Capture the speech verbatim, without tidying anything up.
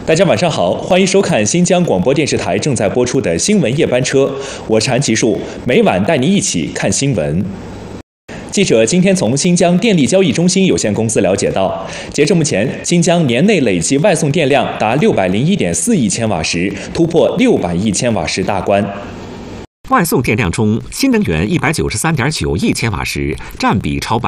大家晚上好，欢迎收看新疆广播电视台正在播出的新闻夜班车，我是韩奇树，每晚带您一起看新闻。记者今天从新疆电力交易中心有限公司了解到，截至目前，新疆年内累计外送电量达六百零一点四亿千瓦时，突破六百亿千瓦时大关。 外送电量中，新能源一百九十三点九亿千瓦时，占比超百。